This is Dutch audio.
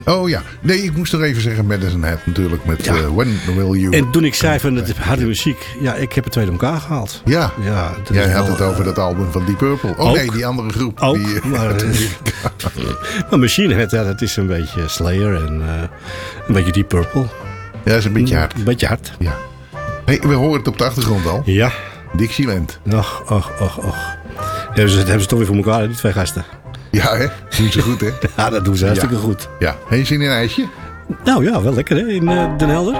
Oh ja. Nee, ik moest nog even zeggen Medicine Hat natuurlijk. Met When Will You... En toen ik zei van het harde muziek. Ja, ik heb het twee door elkaar gehaald. Ja. Jij had wel, het over dat album van Deep Purple. Oh ook, nee, die andere groep. Ook, die, maar Machine Head, dat is een beetje Slayer en een beetje Deep Purple. Ja, dat is een beetje hard. Een beetje hard. Ja. Hey, we horen het op de achtergrond al. Ja. Dixieland. Och. Hebben ze toch weer voor elkaar, die twee gasten. Ja, hè? Doen ze goed, hè? Ja, dat doen ze hartstikke goed. Ja. Heb je zin in een ijsje? Nou ja, wel lekker hè, in Den Helder.